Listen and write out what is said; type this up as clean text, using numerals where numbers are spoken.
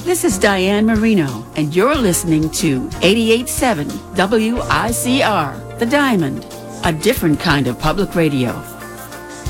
This is Diane Marino, and you're listening to 88.7 WICR, The Diamond, a different kind of public radio